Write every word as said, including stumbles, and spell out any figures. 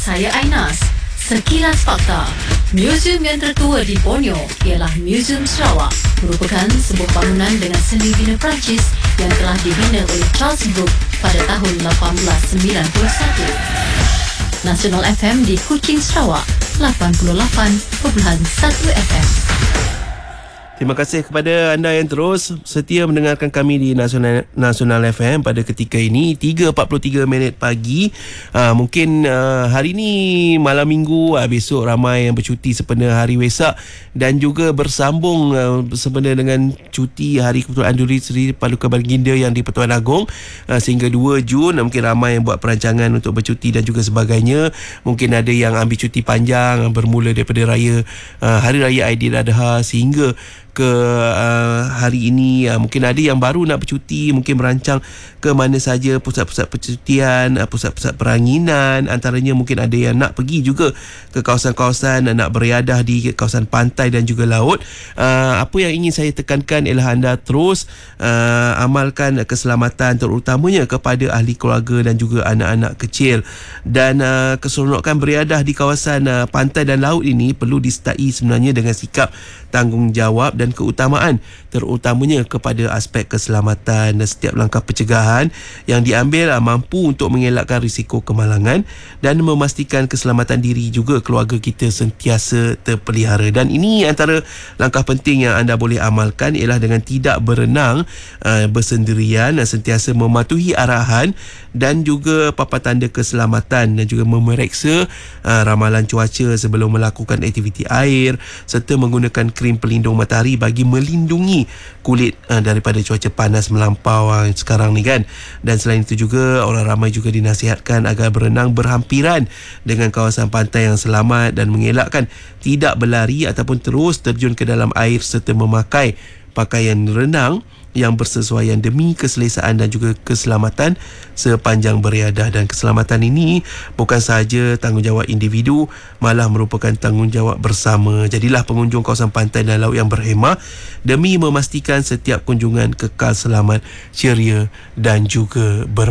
saya Ainas. Sekilas fakta. Muzium yang tertua di Borneo ialah Muzium Sarawak, merupakan sebuah bangunan dengan seni bina Perancis yang telah dibina oleh Charles Brooke pada tahun lapan belas sembilan puluh satu. Nasional F M di Kuching, Sarawak, lapan puluh lapan perpuluhan satu F M. Terima kasih kepada anda yang terus setia mendengarkan kami di Nasional Nasional F M pada ketika ini tiga empat puluh tiga minit pagi. Uh, mungkin uh, hari ini malam minggu, uh, besok ramai yang bercuti sempena hari Wesak dan juga bersambung uh, sempena dengan cuti Hari Kepertuan Duri Seri Paduka Baginda yang di Pertuan Agong uh, sehingga dua Jun. Uh, mungkin ramai yang buat perancangan untuk bercuti dan juga sebagainya. Mungkin ada yang ambil cuti panjang uh, bermula daripada raya uh, Hari Raya Aidiladha sehingga ke uh, hari ini. Uh, mungkin ada yang baru nak bercuti, mungkin merancang ke mana saja pusat-pusat percutian, uh, pusat-pusat peranginan. Antaranya mungkin ada yang nak pergi juga ke kawasan-kawasan, uh, nak beriadah di kawasan pantai dan juga laut. Uh, apa yang ingin saya tekankan ialah anda terus uh, amalkan keselamatan, terutamanya kepada ahli keluarga dan juga anak-anak kecil. Dan uh, keseronokan beriadah di kawasan uh, pantai dan laut ini perlu disertai sebenarnya dengan sikap tanggungjawab dan keutamaan, terutamanya kepada aspek keselamatan. Dan setiap langkah pencegahan yang diambil mampu untuk mengelakkan risiko kemalangan dan memastikan keselamatan diri juga keluarga kita sentiasa terpelihara. Dan ini antara langkah penting yang anda boleh amalkan ialah dengan tidak berenang uh, bersendirian, uh, sentiasa mematuhi arahan dan juga papan tanda keselamatan dan juga memeriksa uh, ramalan cuaca sebelum melakukan aktiviti air serta menggunakan krim pelindung matahari bagi melindungi kulit uh, daripada cuaca panas melampau uh, sekarang ni kan. Dan selain itu juga orang ramai juga dinasihatkan agar berenang berhampiran dengan kawasan pantai yang selamat dan mengelakkan tidak berlari ataupun terus terjun ke dalam air serta memakai pakaian renang yang bersesuaian demi keselesaan dan juga keselamatan sepanjang beriadah. Dan keselamatan ini bukan sahaja tanggungjawab individu, malah merupakan tanggungjawab bersama. Jadilah pengunjung kawasan pantai dan laut yang berhemah demi memastikan setiap kunjungan kekal selamat, ceria dan juga ber